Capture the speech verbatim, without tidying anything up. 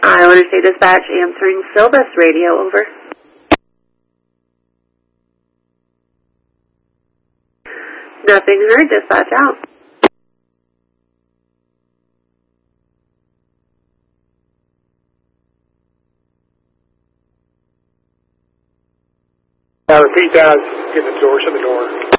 I want to say dispatch answering Silbus radio, over. Nothing heard, dispatch out. Uh, repeat that. Get the door, shut the door.